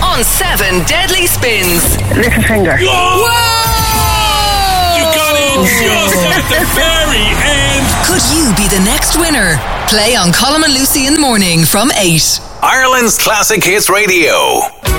on 7 Deadly Spins. Little finger. Whoa! You got it just at the very end. Could you be the next winner? Play on Colm and Lucy in the morning from 8. Ireland's Classic Hits Radio.